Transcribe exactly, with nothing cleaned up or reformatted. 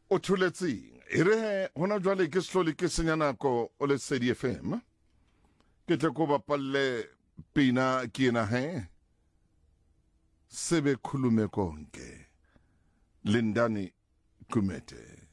o thuletseng e re he hona jwale ke sehlole ke senya nako o le Sedi F M ke tle ko bapalle pina ke ena he sebe khulume konke Lindani Kumete.